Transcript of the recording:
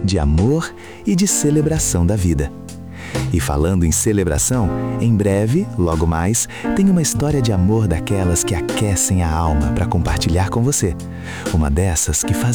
de amor e de celebração da vida. E falando em celebração, em breve, logo mais, tem uma história de amor daquelas que aquecem a alma para compartilhar com você. Uma dessas que faz